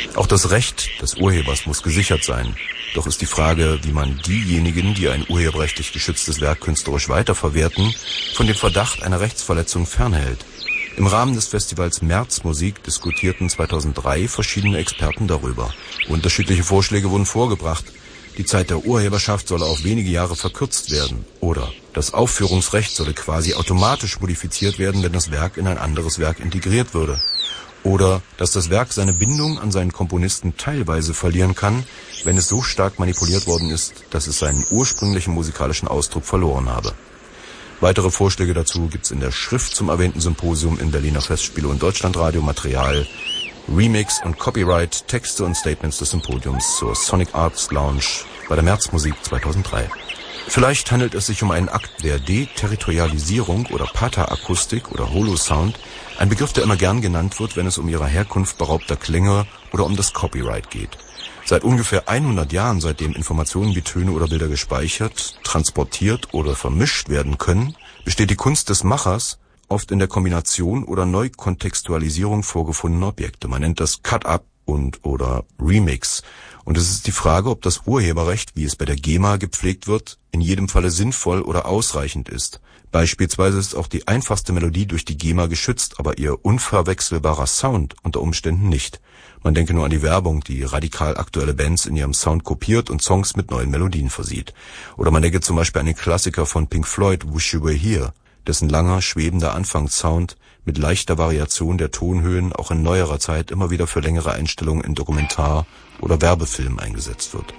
Auch das Recht des Urhebers muss gesichert sein. Doch ist die Frage, wie man diejenigen, die ein urheberrechtlich geschütztes Werk künstlerisch weiterverwerten, von dem Verdacht einer Rechtsverletzung fernhält. Im Rahmen des Festivals Märzmusik diskutierten 2003 verschiedene Experten darüber. Unterschiedliche Vorschläge wurden vorgebracht. Die Zeit der Urheberschaft solle auf wenige Jahre verkürzt werden. Oder das Aufführungsrecht solle quasi automatisch modifiziert werden, wenn das Werk in ein anderes Werk integriert würde. Oder dass das Werk seine Bindung an seinen Komponisten teilweise verlieren kann, wenn es so stark manipuliert worden ist, dass es seinen ursprünglichen musikalischen Ausdruck verloren habe. Weitere Vorschläge dazu gibt's in der Schrift zum erwähnten Symposium im Berliner Festspiele- und Deutschlandradio. Material, Remix und Copyright, Texte und Statements des Symposiums zur Sonic Arts Lounge bei der Märzmusik 2003. Vielleicht handelt es sich um einen Akt der Deterritorialisierung oder Paterakustik oder Holosound, ein Begriff, der immer gern genannt wird, wenn es um ihre Herkunft beraubter Klänge oder um das Copyright geht. Seit ungefähr 100 Jahren, seitdem Informationen wie Töne oder Bilder gespeichert, transportiert oder vermischt werden können, besteht die Kunst des Machers oft in der Kombination oder Neukontextualisierung vorgefundener Objekte. Man nennt das Cut-Up oder Remix. Und es ist die Frage, ob das Urheberrecht, wie es bei der GEMA gepflegt wird, in jedem Falle sinnvoll oder ausreichend ist. Beispielsweise ist auch die einfachste Melodie durch die GEMA geschützt, aber ihr unverwechselbarer Sound unter Umständen nicht. Man denke nur an die Werbung, die radikal aktuelle Bands in ihrem Sound kopiert und Songs mit neuen Melodien versieht. Oder man denke zum Beispiel an den Klassiker von Pink Floyd, Wish You Were Here, dessen langer, schwebender Anfangssound mit leichter Variation der Tonhöhen auch in neuerer Zeit immer wieder für längere Einstellungen in Dokumentar- oder Werbefilmen eingesetzt wird.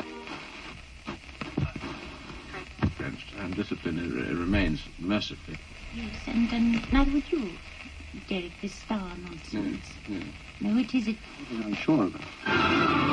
Discipline remains mercifully. Yes, and neither would you, Derek, this star nonsense. Yeah. No, it isn't. I'm sure of it.